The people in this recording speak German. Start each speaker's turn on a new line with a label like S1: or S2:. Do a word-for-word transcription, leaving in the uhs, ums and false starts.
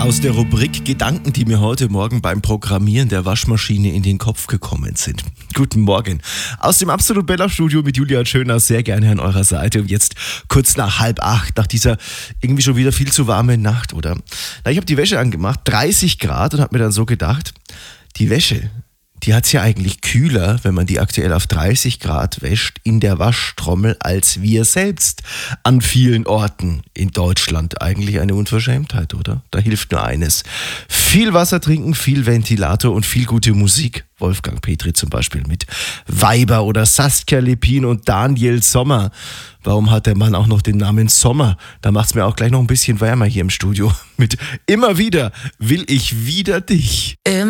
S1: Aus der Rubrik Gedanken, die mir heute Morgen beim Programmieren der Waschmaschine in den Kopf gekommen sind. Guten Morgen. Aus dem Absolut Bella Studio mit Julia Schöner, sehr gerne an eurer Seite. Und jetzt kurz nach halb acht, nach dieser irgendwie schon wieder viel zu warmen Nacht, oder? Na, ich habe die Wäsche angemacht, dreißig Grad, und habe mir dann so gedacht, die Wäsche, die hat's ja eigentlich kühler, wenn man die aktuell auf dreißig Grad wäscht, in der Waschtrommel, als wir selbst an vielen Orten in Deutschland. Eigentlich eine Unverschämtheit, oder? Da hilft nur eines. Viel Wasser trinken, viel Ventilator und viel gute Musik. Wolfgang Petri zum Beispiel mit Weiber oder Saskia Lepin und Daniel Sommer. Warum hat der Mann auch noch den Namen Sommer? Da macht's mir auch gleich noch ein bisschen wärmer hier im Studio. Mit Immer wieder will ich wieder dich.